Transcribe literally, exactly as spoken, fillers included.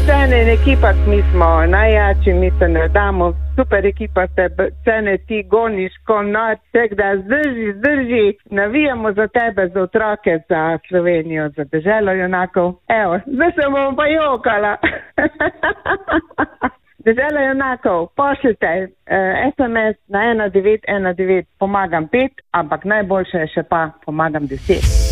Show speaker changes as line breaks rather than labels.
Cene in ekipa, mi smo najjači, mi se ne damo, super ekipa ste, Cene, ti goniš ko noč, tek da zdrži, zdrži, navijamo za tebe, za otroke, za Slovenijo, za deželo junakov. Evo, zdaj se bomo pa jokala. Dežela junakov, pošljite eh, es em es na ena devet ena devet, pomagam pet, ampak najboljše je še pa pomagam deset.